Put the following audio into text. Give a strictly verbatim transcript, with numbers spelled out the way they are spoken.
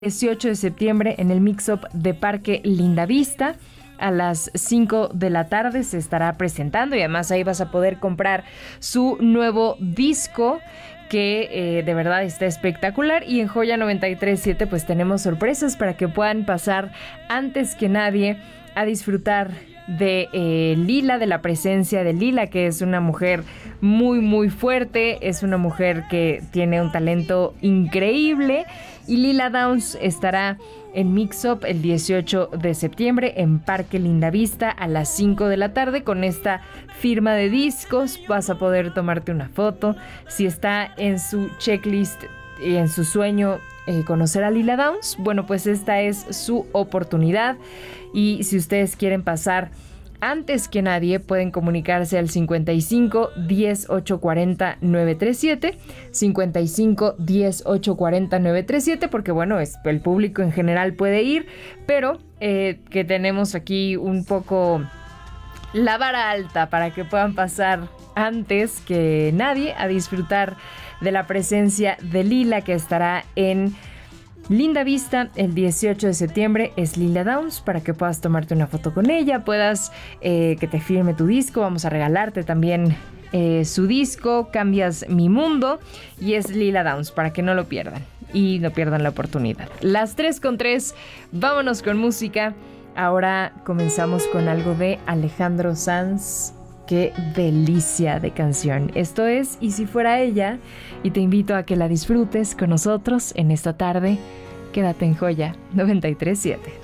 dieciocho de septiembre en el Mix-Up de Parque Lindavista. A las cinco de la tarde se estará presentando y además ahí vas a poder comprar su nuevo disco que eh, de verdad está espectacular. Y en Joya noventa y tres punto siete pues tenemos sorpresas para que puedan pasar antes que nadie a disfrutar de eh, Lila, de la presencia de Lila, que es una mujer muy muy fuerte, es una mujer que tiene un talento increíble. Y Lila Downs estará en Mix-Up el dieciocho de septiembre en Parque Lindavista a las cinco de la tarde con esta firma de discos. Vas a poder tomarte una foto. Si está en su checklist y en su sueño eh, conocer a Lila Downs, bueno, pues esta es su oportunidad. Y si ustedes quieren pasar antes que nadie, pueden comunicarse al cincuenta y cinco, diez, ocho cuarenta, nueve treinta y siete, cincuenta y cinco, diez, ocho cuarenta, nueve treinta y siete, porque bueno, es, el público en general puede ir, pero eh, que tenemos aquí un poco la vara alta para que puedan pasar antes que nadie a disfrutar de la presencia de Lila, que estará en Lindavista el dieciocho de septiembre. Es Lila Downs, para que puedas tomarte una foto con ella, puedas eh, que te firme tu disco. Vamos a regalarte también eh, su disco Cambias mi mundo, y es Lila Downs para que no lo pierdan y no pierdan la oportunidad. Las tres con tres, vámonos con música. Ahora comenzamos con algo de Alejandro Sanz. Qué delicia de canción. Esto es Y si fuera ella, y te invito a que la disfrutes con nosotros en esta tarde. Quédate en Joya noventa y tres punto siete.